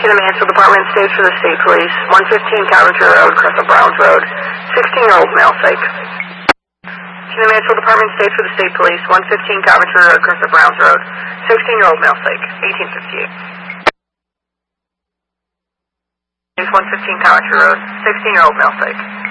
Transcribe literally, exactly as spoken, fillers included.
to the Mansfield Department of State for the State Police, one fifteen Coventry Road, Crystal Browns Road, sixteen-year-old male psych. To the Mansfield Department of State for the State Police, one fifteen Coventry Road, Crystal Browns Road, sixteen-year-old male psych, eighteen fifty-eight. one fifteen Coventry Road, sixteen-year-old male psych.